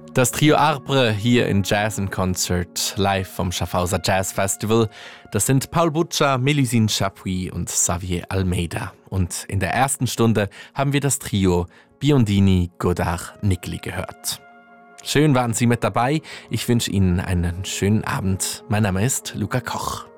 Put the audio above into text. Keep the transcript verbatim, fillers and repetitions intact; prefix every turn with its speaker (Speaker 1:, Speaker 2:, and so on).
Speaker 1: Das Trio Arbre hier in Jazz in Concert, live vom Schaffhauser Jazz Festival. Das sind Paul Butcher, Mélusine Chapuis und Xavier Almeida. Und in der ersten Stunde haben wir das Trio Biondini, Godard, Niggli gehört. Schön waren Sie mit dabei. Ich wünsche Ihnen einen schönen Abend. Mein Name ist Luca Koch.